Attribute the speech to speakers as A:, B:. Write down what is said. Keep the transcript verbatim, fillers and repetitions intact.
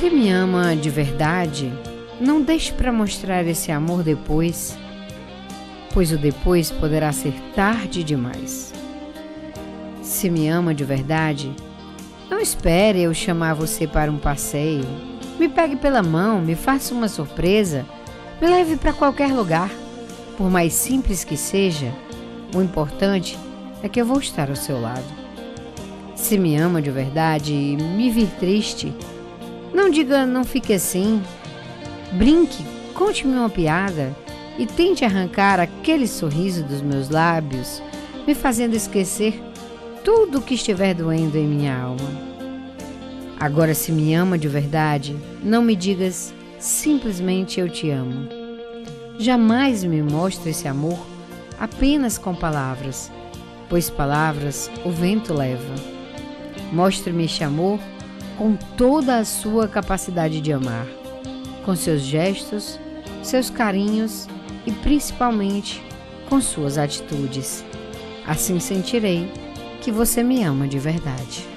A: você me ama de verdade, não deixe para mostrar esse amor depois, pois o depois poderá ser tarde demais. Se me ama de verdade, não espere eu chamar você para um passeio. Me pegue pela mão, me faça uma surpresa, me leve para qualquer lugar. Por mais simples que seja, o importante é que eu vou estar ao seu lado. Se me ama de verdade e me vir triste, não diga não fique assim. Brinque, conte-me uma piada e tente arrancar aquele sorriso dos meus lábios, me fazendo esquecer tudo o que estiver doendo em minha alma. Agora, se me ama de verdade, não me digas simplesmente eu te amo. Jamais me mostre esse amor apenas com palavras, pois palavras o vento leva. Mostre-me este amor com toda a sua capacidade de amar, com seus gestos, seus carinhos e principalmente com suas atitudes. Assim sentirei que você me ama de verdade.